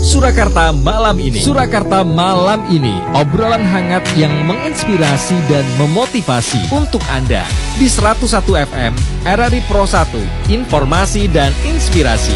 Surakarta malam ini. Surakarta malam ini, obrolan hangat yang menginspirasi dan memotivasi untuk Anda di 101 FM RRI Pro 1, informasi dan inspirasi.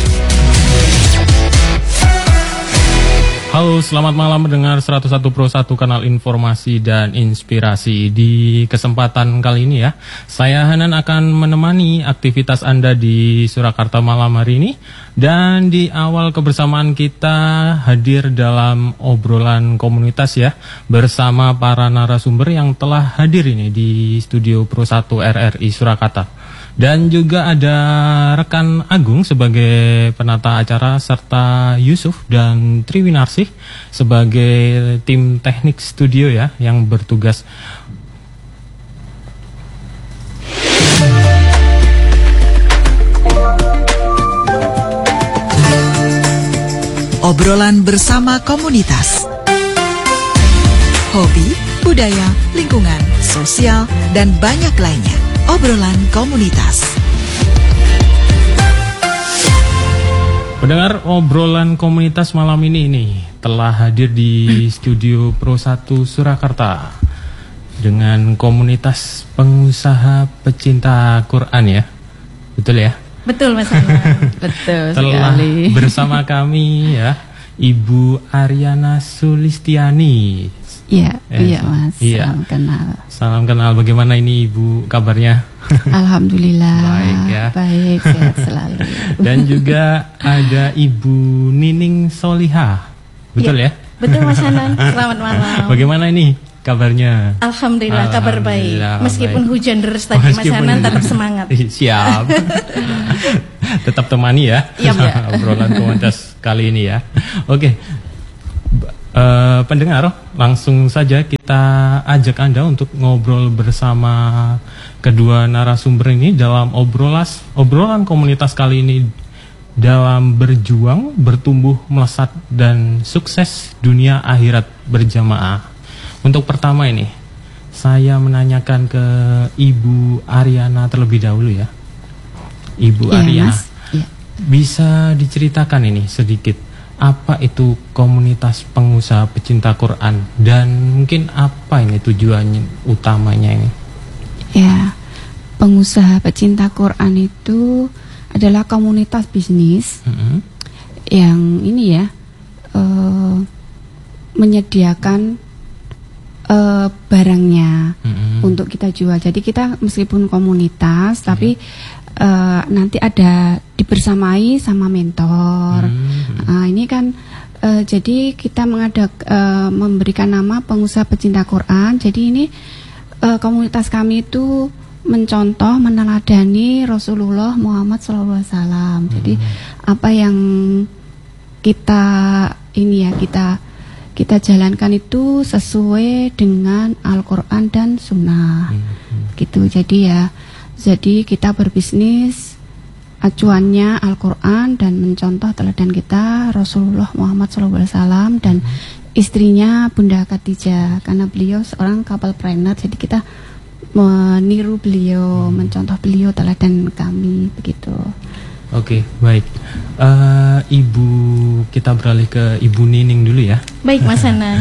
Halo, selamat malam mendengar 101 Pro 1 kanal informasi dan inspirasi. Di kesempatan kali ini ya, saya Hanan akan menemani aktivitas Anda di Surakarta malam hari ini. Dan di awal kebersamaan kita hadir dalam obrolan komunitas ya, bersama para narasumber yang telah hadir ini di studio Pro 1 RRI Surakarta. Dan juga ada rekan Agung sebagai penata acara, serta Yusuf dan Triwinarsih sebagai tim teknik studio ya, yang bertugas. Obrolan bersama komunitas. Hobi, budaya, lingkungan, sosial, dan banyak lainnya. Obrolan komunitas. Pendengar, obrolan komunitas malam ini telah hadir di studio Pro 1 Surakarta dengan komunitas pengusaha pecinta Quran ya. Betul ya? Betul Mas Ana. Betul telah sekali. Bersama kami ya, Ibu Aryana Sulistiani. Iya, iya Mas. Iya. Salam kenal. Salam kenal. Bagaimana ini Ibu kabarnya? Alhamdulillah. Baik ya. Baik, sehat selalu. Dan juga ada Ibu Nining Solihah. Betul ya? Betul Mas Hanan. Selamat malam. Bagaimana ini kabarnya? Alhamdulillah, kabar baik. Meskipun baik. hujan deras tadi Mas Hanan tetap semangat. Siap. Tetap temani ya. Yap. Obrolan komunitas kali ini ya. Oke. Pendengar, langsung saja kita ajak Anda untuk ngobrol bersama kedua narasumber ini dalam obrolan komunitas kali ini, dalam berjuang, bertumbuh, melesat, dan sukses dunia akhirat berjamaah. Untuk pertama ini, saya menanyakan ke Ibu Aryana terlebih dahulu ya. Ibu Aryana, ya. Bisa diceritakan ini sedikit, apa itu komunitas pengusaha pecinta Quran, dan mungkin apa ini tujuannya utamanya ini? Ya, pengusaha pecinta Quran itu adalah komunitas bisnis yang ini ya, menyediakan barangnya untuk kita jual. Jadi kita meskipun komunitas, tapi nanti ada dibersamai sama mentor. Ini kan jadi kita memberikan nama pengusaha pecinta Quran. Jadi ini komunitas kami itu mencontoh, meneladani Rasulullah Muhammad SAW. Jadi apa yang kita ini ya, kita jalankan itu sesuai dengan Al-Quran dan Sunnah. Gitu. Jadi kita berbisnis, acuannya Al-Quran dan mencontoh teladan kita Rasulullah Muhammad SAW dan istrinya Bunda Khadijah, karena beliau seorang couple-planner. Jadi kita meniru beliau, mencontoh beliau, teladan kami begitu. Oke, baik. Ibu, kita beralih ke Ibu Nining dulu ya. Baik Mas Hanan.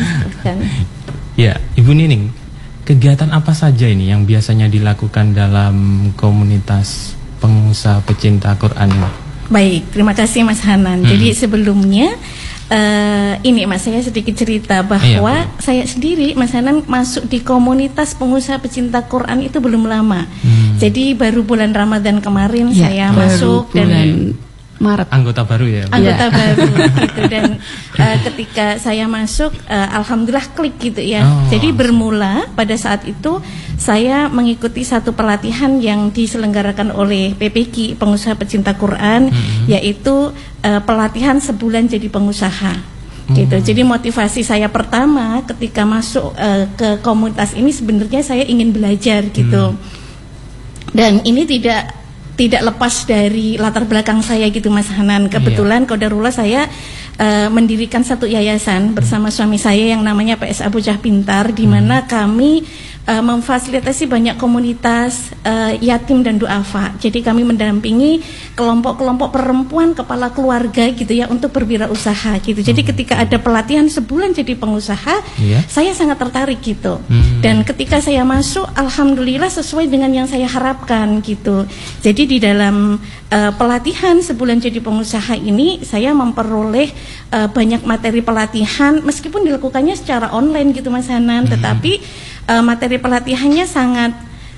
Ya, Ibu Nining, kegiatan apa saja ini yang biasanya dilakukan dalam komunitas pengusaha pecinta Quran ini? Baik, terima kasih Mas Hanan. Jadi sebelumnya ini Mas, saya sedikit cerita bahwa saya sendiri Mas Hanan masuk di komunitas pengusaha pecinta Quran itu belum lama. Jadi baru bulan Ramadan kemarin saya masuk dan Maret. Anggota baru ya? Anggota baru gitu. Dan ketika saya masuk, alhamdulillah klik gitu ya. Jadi bermula pada saat itu saya mengikuti satu pelatihan yang diselenggarakan oleh PPQ, Pengusaha Pecinta Quran, yaitu pelatihan sebulan jadi pengusaha. Gitu. Jadi motivasi saya pertama ketika masuk ke komunitas ini sebenarnya saya ingin belajar gitu. Dan ini tidak lepas dari latar belakang saya gitu Mas Hanan. Kebetulan qadarullah saya mendirikan satu yayasan bersama suami saya yang namanya PSA Bocah Pintar, di mana kami memfasilitasi banyak komunitas yatim dan duafa. Jadi kami mendampingi kelompok-kelompok perempuan kepala keluarga gitu ya untuk berwirausaha gitu. Jadi ketika ada pelatihan sebulan jadi pengusaha, saya sangat tertarik gitu. Dan ketika saya masuk, alhamdulillah sesuai dengan yang saya harapkan gitu. Jadi di dalam pelatihan sebulan jadi pengusaha ini, saya memperoleh banyak materi pelatihan meskipun dilakukannya secara online gitu Mas Hanan, tetapi materi pelatihannya sangat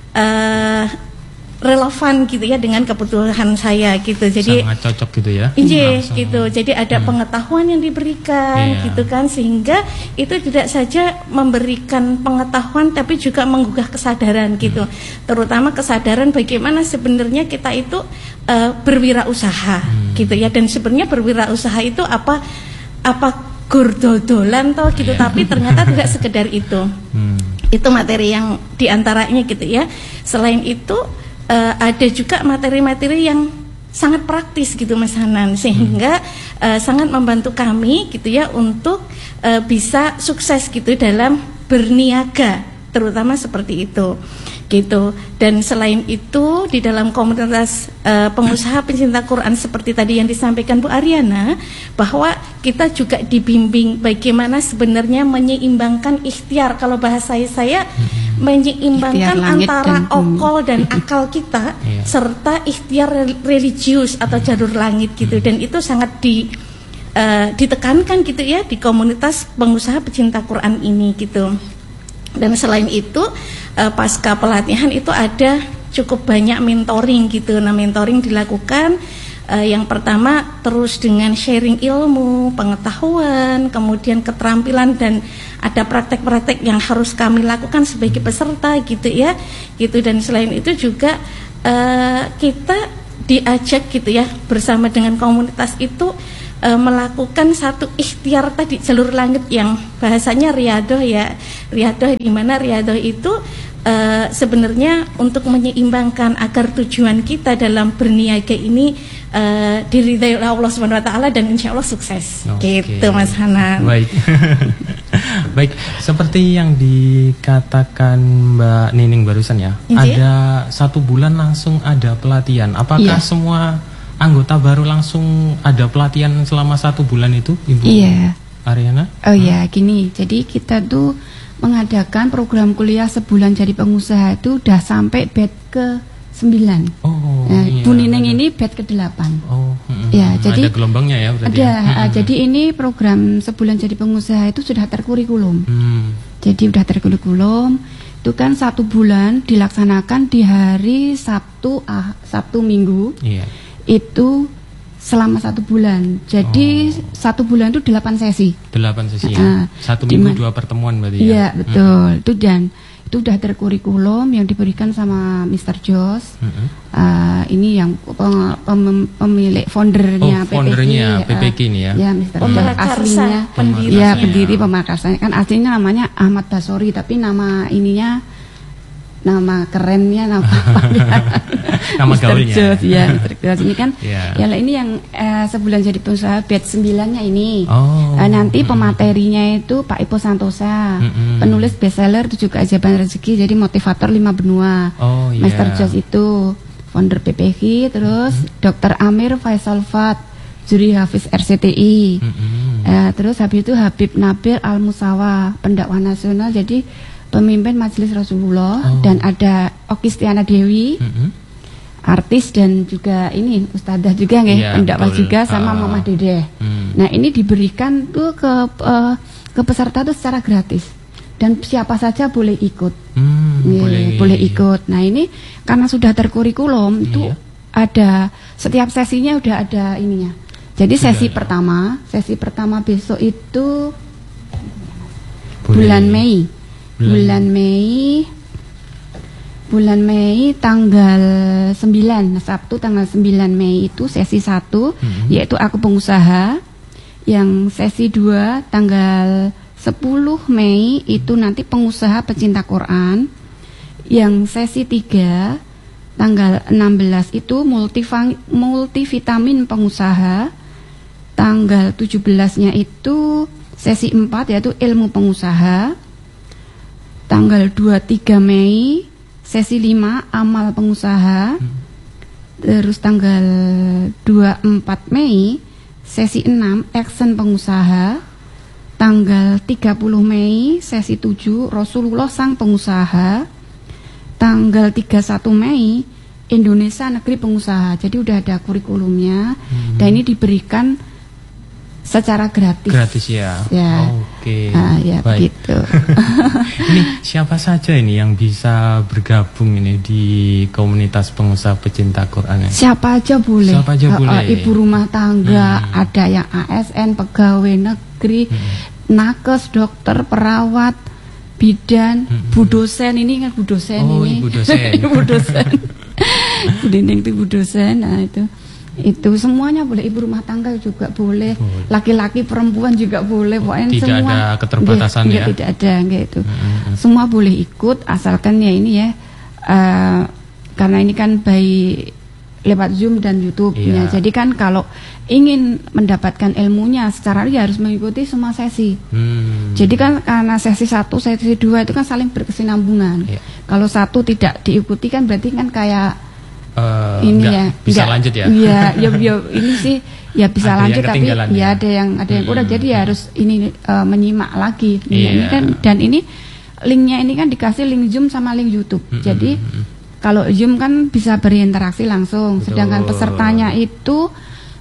relevan gitu ya dengan kebutuhan saya gitu. Jadi sangat cocok gitu ya. Iya gitu. Jadi ada pengetahuan yang diberikan gitu kan, sehingga itu tidak saja memberikan pengetahuan tapi juga menggugah kesadaran gitu. Terutama kesadaran bagaimana sebenarnya kita itu berwirausaha gitu ya. Dan sebenarnya berwirausaha itu apa gurdodolan toh gitu, tapi ternyata tidak sekedar itu. Itu materi yang diantaranya gitu ya. Selain itu ada juga materi-materi yang sangat praktis gitu Mas Hanan, sehingga sangat membantu kami gitu ya untuk bisa sukses gitu dalam berniaga, terutama seperti itu gitu. Dan selain itu di dalam komunitas pengusaha pencinta Quran seperti tadi yang disampaikan Bu Ariana, bahwa kita juga dibimbing bagaimana sebenarnya menyeimbangkan ikhtiar, kalau bahasa saya menyeimbangkan antara okol dan akal kita serta ikhtiar religius atau jalur langit gitu. Dan itu sangat ditekankan gitu ya di komunitas pengusaha pecinta Quran ini gitu. Dan selain itu pasca pelatihan itu ada cukup banyak mentoring gitu. Nah, mentoring dilakukan yang pertama terus dengan sharing ilmu, pengetahuan, kemudian keterampilan, dan ada praktek-praktek yang harus kami lakukan sebagai peserta gitu ya. Gitu. Dan selain itu juga kita diajak gitu ya bersama dengan komunitas itu melakukan satu ikhtiar tadi jalur langit yang bahasanya riyadoh ya. Riyadoh, di mana riyadoh itu sebenarnya untuk menyeimbangkan agar tujuan kita dalam berniaga ini diridhai oleh Allah Subhanahu wa taala dan insya Allah sukses. Gitu Mas Hanan. Baik. Baik, seperti yang dikatakan Mbak Nining barusan ya, ada 1 bulan langsung ada pelatihan. Apakah semua anggota baru langsung ada pelatihan selama 1 bulan itu, Ibu Ariana? Oh ya, gini. Jadi kita tuh mengadakan program kuliah sebulan jadi pengusaha itu udah sampai batch ke-9. Bu Nining ini batch ke-8. Ya, jadi ada gelombangnya ya berarti. Ada. Jadi ini program sebulan jadi pengusaha itu sudah terkurikulum. Jadi udah terkurikulum. Itu kan 1 bulan dilaksanakan di hari Sabtu, Minggu. Itu selama 1 bulan. Jadi 1 bulan itu 8 sesi. 8 sesi ya. 1 minggu 2 pertemuan berarti ya. Iya, betul. Itu dan itu udah terkurikulum yang diberikan sama Mr. Jos. Ini yang pemilik foundernya PPK ini ya. Ya, Mr. Jos aslinya pendiri. Ya, pendiri Pemakarsa. Kan aslinya namanya Ahmad Basori, tapi nama ininya, nama kerennya, nama nama gaulnya. Ya, Mr. Jos ini kan ya ini yang sebulan jadi pengusaha batch 9-nya ini. Nanti pematerinya itu Pak Ipo Santosa, penulis bestseller 7 Keajaiban Rezeki, jadi motivator 5 benua. Mr. Jos itu founder PPK, terus Dr. Amir Faisal Fat, juri Hafiz RCTI. Terus habis itu Habib Nabil Al-Musawa, pendakwah nasional, jadi pemimpin Majelis Rasulullah. Dan ada Oki Stiana Dewi, artis dan juga ini ustadzah juga pendakwah juga, sama Mama Dede. Nah, ini diberikan tuh ke peserta tuh secara gratis dan siapa saja boleh ikut. Boleh ikut. Nah, ini karena sudah terkurikulum itu ada setiap sesinya udah ada ininya. Jadi sesi pertama besok itu bulan Mei. Bulan Mei tanggal 9, Sabtu tanggal 9 Mei itu sesi 1, yaitu aku pengusaha. Yang sesi 2 tanggal 10 Mei itu nanti pengusaha pecinta Quran. Yang sesi 3 tanggal 16 itu multivitamin pengusaha. Tanggal 17-nya itu sesi 4 yaitu ilmu pengusaha. Tanggal 23 Mei sesi 5 amal pengusaha. Terus tanggal 24 Mei sesi 6 action pengusaha. Tanggal 30 Mei sesi 7 Rasulullah sang pengusaha. Tanggal 31 Mei Indonesia Negeri Pengusaha. Jadi udah ada kurikulumnya dan ini diberikan secara gratis. Gratis ya. Ya. Oke. Ya baik. begitu. Ini siapa saja ini yang bisa bergabung ini di komunitas pengusaha pecinta Quran? Siapa aja boleh. Siapa aja boleh. Ibu rumah tangga, ada yang ASN, pegawai negeri, nakes, dokter, perawat, bidan, bu dosen ini kan bu dosen ini. Ibu dosen. Ibu dosen. Bu Dinding itu bu dosen. Nah itu semuanya boleh, ibu rumah tangga juga boleh, laki-laki perempuan juga boleh, pokoknya tidak semua ada keterbatasan ya. Tidak ada gitu. Semua boleh ikut asalkan ya ini ya karena ini kan lewat Zoom dan YouTube-nya. Jadi kan kalau ingin mendapatkan ilmunya secara ya harus mengikuti semua sesi. Jadi kan karena sesi 1, sesi 2 itu kan saling berkesinambungan. Kalau satu tidak diikuti kan berarti kan kayak ini bisa lanjut ya. Iya, ini sih ya bisa ada lanjut tapi ya ada yang kurang. Jadi ya harus ini menyimak lagi. Ini kan dan ini linknya ini kan dikasih link Zoom sama link YouTube. Jadi kalau Zoom kan bisa berinteraksi langsung, sedangkan pesertanya itu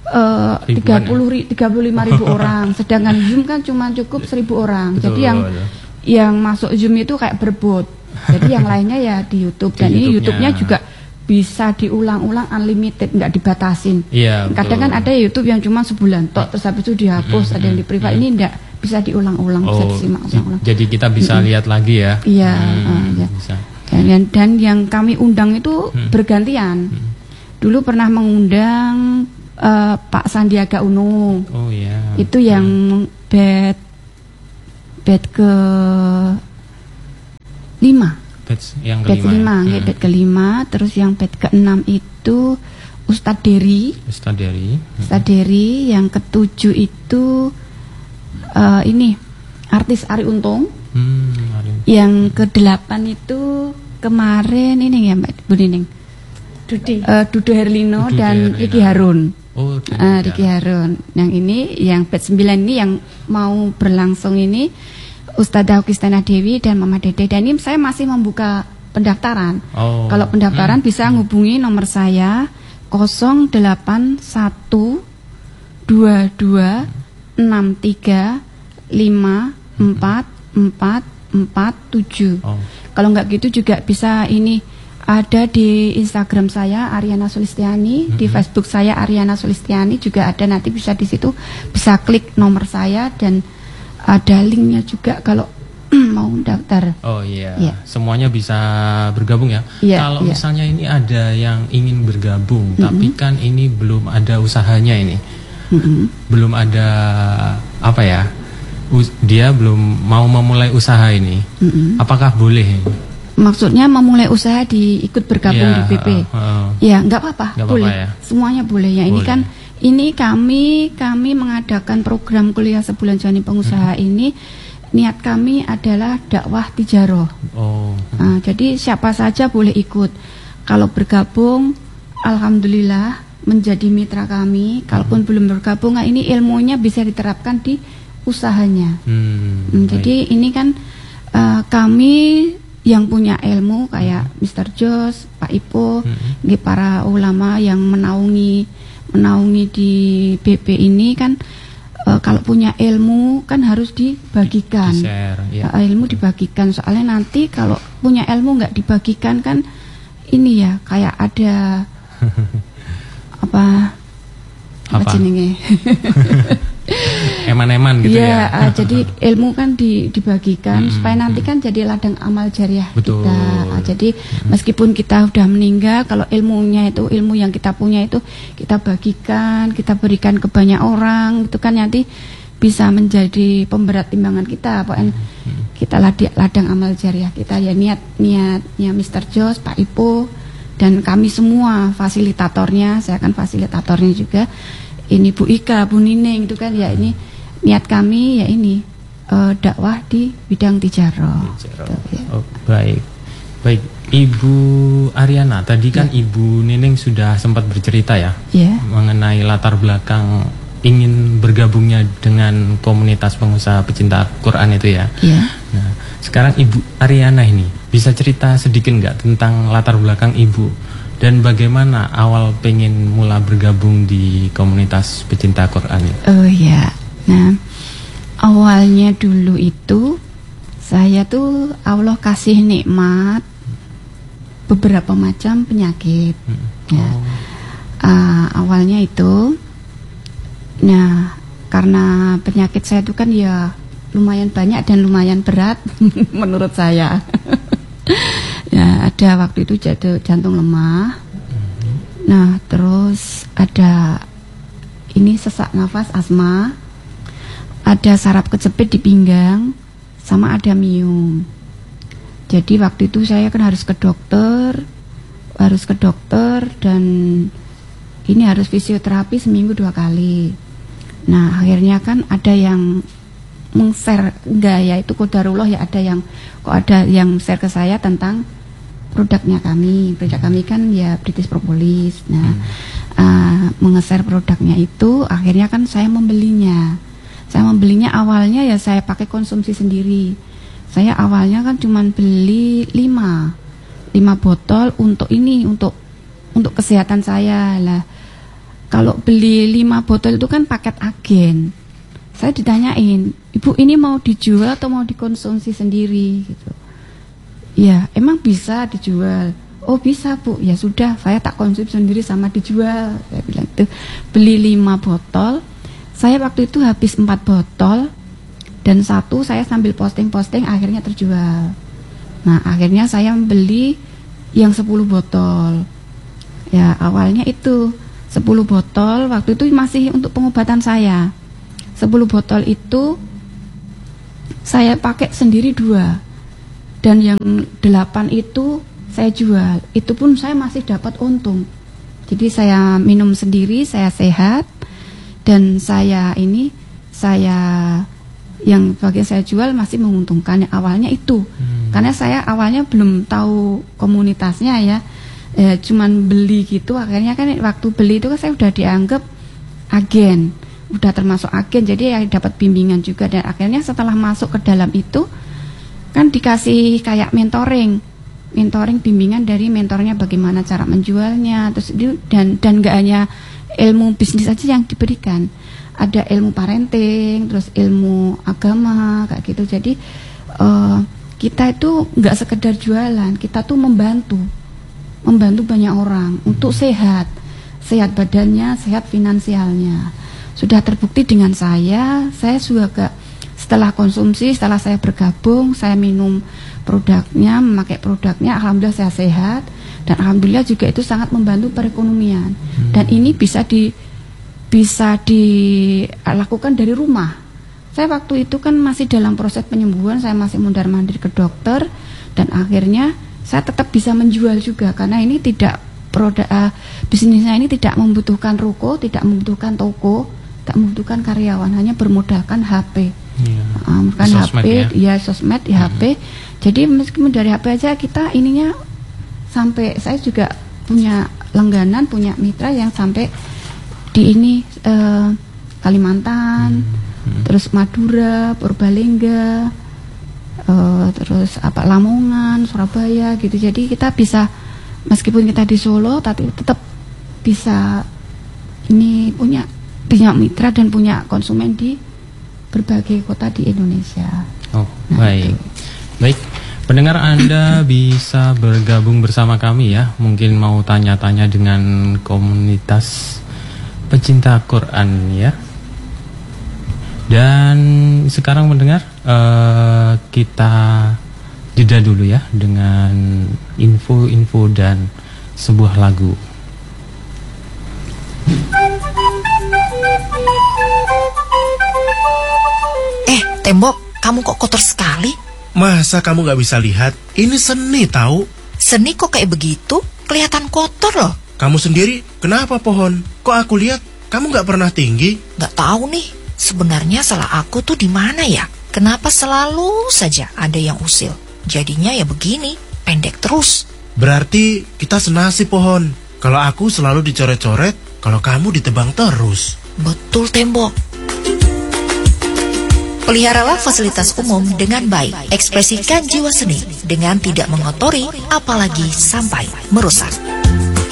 35.000 orang, sedangkan Zoom kan cuma cukup 1.000 orang. Jadi yang masuk Zoom itu kayak berbot. Jadi yang lainnya ya di YouTube dan ini YouTube-nya juga bisa diulang-ulang unlimited, nggak dibatasin. Kadang kan ada YouTube yang cuma sebulan tok terus habis itu dihapus, ada yang di privat. Ini enggak, bisa diulang-ulang, bisa disimak ulang-ulang. Jadi kita bisa lihat lagi ya. Iya, bisa. Dan yang kami undang itu bergantian. Dulu pernah mengundang Pak Sandiaga Uno. Itu yang bed ke 5. Yang bed kelima, terus yang bed ke-6 itu Ustadz Dery, yang ke-7 itu ini artis Arie Untung, yang ke-8 itu kemarin ini ya Mbak Bu Nining, Dude Herlino dan Ricky Harun. Ricky Harun. Yang ini yang bed 9 ini yang mau berlangsung ini Ustadzah Augustina Dewi dan Mama Dede. Dan ini saya masih membuka pendaftaran. Kalau pendaftaran bisa hubungi nomor saya 0812263544447. Kalau nggak gitu juga bisa ini ada di Instagram saya Ariana Sulistiani, di Facebook saya Ariana Sulistiani juga ada, nanti bisa di situ bisa klik nomor saya dan ada linknya juga kalau mau daftar. Semuanya bisa bergabung ya. Kalau misalnya ini ada yang ingin bergabung, tapi kan ini belum ada usahanya ini, belum ada apa ya, dia belum mau memulai usaha ini, apakah boleh? Maksudnya memulai usaha ikut bergabung di BP? Ya nggak apa-apa, boleh. Ya? Semuanya boleh ya. Ini kan. Ini kami mengadakan program kuliah sebulan jalani pengusaha ini, niat kami adalah dakwah tijaroh. Jadi siapa saja boleh ikut. Kalau bergabung, alhamdulillah menjadi mitra kami. Kalaupun belum bergabung, ini ilmunya bisa diterapkan di usahanya. Jadi ini kan kami yang punya ilmu kayak Mr. Jos, Pak Ipo, para ulama yang menaungi di BP ini kan kalau punya ilmu kan harus dibagikan. Ilmu dibagikan, soalnya nanti kalau punya ilmu nggak dibagikan kan ini ya kayak ada apa jenenge eman-eman gitu ya. Jadi ilmu kan dibagikan supaya nanti kan jadi ladang amal jariah kita. Jadi meskipun kita udah meninggal, kalau ilmunya itu ilmu yang kita punya itu kita bagikan, kita berikan ke banyak orang, itu kan nanti bisa menjadi pemberat timbangan kita. Pokoknya kita ladang amal jariah kita ya, niatnya Mr. Jos, Pak Ipo dan kami semua fasilitatornya. Saya kan fasilitatornya juga. Ini Bu Ika, Bu Nining itu kan ya, ini niat kami ya ini dakwah di bidang tijaroh. Baik. Ibu Ariana, tadi kan Ibu Nining sudah sempat bercerita ya, mengenai latar belakang ingin bergabungnya dengan komunitas pengusaha pecinta Quran itu ya. Nah, sekarang Ibu Ariana ini bisa cerita sedikit nggak tentang latar belakang Ibu dan bagaimana awal pengen mula bergabung di komunitas pecinta Quran itu? Oh ya, nah awalnya dulu itu saya tuh Allah kasih nikmat beberapa macam penyakit. Awalnya itu, nah karena penyakit saya itu kan ya lumayan banyak dan lumayan berat menurut saya. Ya ada waktu itu jantung lemah. Nah terus ada ini sesak nafas asma, ada saraf kejepit di pinggang, sama ada miom. Jadi waktu itu saya kan harus ke dokter dan ini harus fisioterapi seminggu 2 kali. Nah akhirnya kan ada yang meng-share, enggak ya itu qadarullah ya, ada yang share ke saya tentang produk kami kan ya British Propolis. Nah meng-share produknya itu akhirnya kan saya membelinya awalnya ya saya pakai konsumsi sendiri. Saya awalnya kan cuma beli 5 botol untuk kesehatan saya lah. Kalau beli 5 botol itu kan paket agen. Saya ditanyain, Ibu ini mau dijual atau mau dikonsumsi sendiri gitu. Ya emang bisa dijual. Oh bisa Bu, ya sudah saya tak konsumsi sendiri sama dijual. Saya bilang itu beli 5 botol. Saya waktu itu habis 4 botol. Dan 1 saya sambil posting akhirnya terjual. Nah akhirnya saya beli yang 10 botol. Ya awalnya itu 10 botol, waktu itu masih untuk pengobatan saya. 10 botol itu saya pakai sendiri 2. Dan yang 8 itu saya jual. Itu pun saya masih dapat untung. Jadi saya minum sendiri, saya sehat. Dan yang bagian saya jual masih menguntungkan. Awalnya itu karena saya awalnya belum tahu komunitasnya ya, cuman beli gitu. Akhirnya kan waktu beli itu kan saya udah dianggap agen, udah termasuk agen, jadi ya dapat bimbingan juga. Dan akhirnya setelah masuk ke dalam itu kan dikasih kayak mentoring bimbingan dari mentornya bagaimana cara menjualnya, terus dan nggak hanya ilmu bisnis aja yang diberikan, ada ilmu parenting, terus ilmu agama kayak gitu. Jadi kita itu nggak sekedar jualan, kita tuh membantu banyak orang untuk sehat badannya, sehat finansialnya. Sudah terbukti dengan saya juga setelah konsumsi, setelah saya bergabung, saya minum produknya, memakai produknya, alhamdulillah saya sehat dan alhamdulillah juga itu sangat membantu perekonomian. Dan ini bisa dilakukan dari rumah. Saya waktu itu kan masih dalam proses penyembuhan, saya masih mondar-mandir ke dokter dan akhirnya saya tetap bisa menjual juga karena ini tidak bisnisnya ini tidak membutuhkan ruko, tidak membutuhkan toko, tidak membutuhkan karyawan, hanya bermodalkan HP. HP ya sosmed di HP. Jadi meskipun dari HP aja kita ininya sampai saya juga punya langganan, punya mitra yang sampai di ini Kalimantan, terus Madura, Purbalingga, terus Lamongan, Surabaya gitu. Jadi kita bisa meskipun kita di Solo tapi tetap bisa ini punya mitra dan punya konsumen di berbagai kota di Indonesia. Oh, baik. Baik. Pendengar, Anda bisa bergabung bersama kami ya. Mungkin mau tanya-tanya dengan komunitas pecinta Quran ya. Dan sekarang mendengar kita jeda dulu ya dengan info-info dan sebuah lagu. Tembok, kamu kok kotor sekali? Masa kamu gak bisa lihat? Ini seni tahu. Seni kok kayak begitu? Kelihatan kotor loh. Kamu sendiri, kenapa pohon? Kok aku lihat kamu gak pernah tinggi? Gak tahu nih, sebenarnya salah aku tuh di mana ya? Kenapa selalu saja ada yang usil? Jadinya ya begini, pendek terus. Berarti kita senasib, Pohon. Kalau aku selalu dicoret-coret, kalau kamu ditebang terus. Betul, Tembok. Peliharalah fasilitas umum dengan baik. Ekspresikan jiwa seni dengan tidak mengotori, apalagi sampai merusak.